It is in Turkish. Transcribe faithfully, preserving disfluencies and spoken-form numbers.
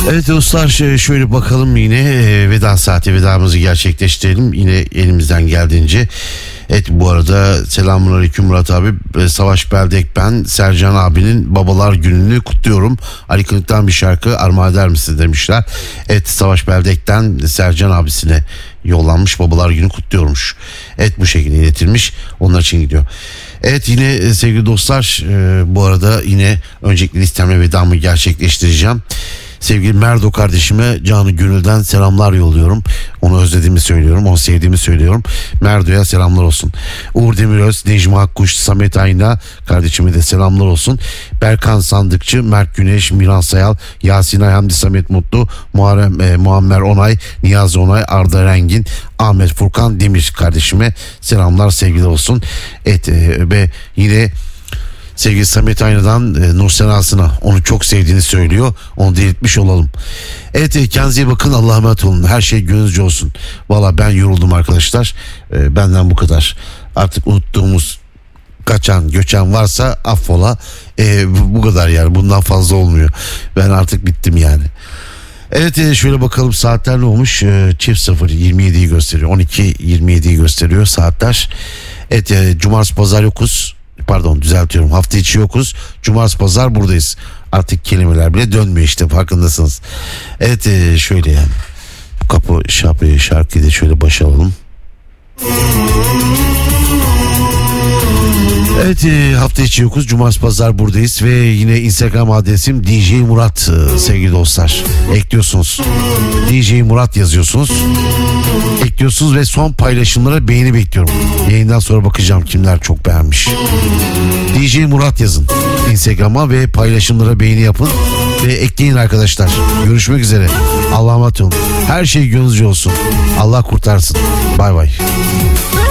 Evet dostlar, şöyle bakalım, yine veda saati, vedamızı gerçekleştirelim yine elimizden geldiğince. Evet, bu arada selamünaleyküm Murat abi, Savaş Beldek ben, Sercan abinin babalar gününü kutluyorum, Ali Kılıç'tan bir şarkı armağan eder misin demişler. Evet, Savaş Beldek'ten Sercan abisine yollanmış, babalar günü kutluyormuş. Evet, bu şekilde iletilmiş, onlar için gidiyor. Evet, yine sevgili dostlar, bu arada yine öncelikle listemle vedamı gerçekleştireceğim. Sevgili Merdo kardeşime canı gönülden selamlar yolluyorum. Onu özlediğimi söylüyorum, onu sevdiğimi söylüyorum. Merdo'ya selamlar olsun. Uğur Demiröz, Necmi Akkuş, Samet Ayna kardeşime de selamlar olsun. Berkan Sandıkçı, Mert Güneş, Miran Sayal, Yasin Ayhamdi, Samet Mutlu, Muharrem, e, Muammer Onay, Niyazi Onay, Arda Rengin, Ahmet Furkan Demir kardeşime selamlar, sevgiler olsun. Evet, e, ve yine sevgili Samet Ayna'dan e, Nur Senası'na onu çok sevdiğini söylüyor. Onu delirtmiş olalım. Evet, e, kendinize iyi bakın, Allah'a emanet olun. Her şey gönlünüzce olsun. Valla ben yoruldum arkadaşlar. E, benden bu kadar. Artık unuttuğumuz, kaçan göçen varsa affola. E, bu kadar yani, bundan fazla olmuyor. Ben artık bittim yani. Evet, e, şöyle bakalım saatler ne olmuş? E, çift sıfır yirmi yediyi gösteriyor. on iki yirmi yediyi gösteriyor saatler. Evet, e, cumartesi pazar yokuz. Pardon, düzeltiyorum, hafta içi yokuz, cumartesi pazar buradayız. Artık kelimeler bile dönmüyor işte, farkındasınız. Evet, e, şöyle yani kapı şapı şarkıyı da şöyle başa alalım. Evet, e, hafta içi yokuz, cumartesi pazar buradayız ve yine Instagram adresim D J Murat, e, sevgili dostlar. Ekliyorsunuz, D J Murat yazıyorsunuz, ekliyorsunuz ve son paylaşımlara beğeni bekliyorum. Yayından sonra bakacağım kimler çok beğenmiş. D J Murat yazın Instagram'a ve paylaşımlara beğeni yapın ve ekleyin arkadaşlar. Görüşmek üzere, Allah'a emanet olun. Her şey gönlünüzce olsun, Allah kurtarsın. Bay bay.